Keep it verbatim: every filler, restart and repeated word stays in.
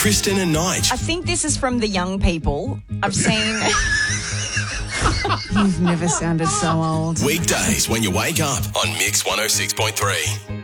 Kristen and Nige. I think this is from the young people. I've seen... You've never sounded so old. Weekdays when you wake up on Mix one oh six point three.